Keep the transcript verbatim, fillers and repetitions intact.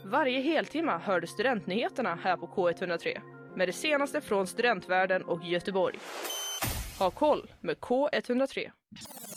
Varje heltimma hör du studentnyheterna här på K etthundratre. Med det senaste från studentvärlden och Göteborg. Ha koll med K etthundratre.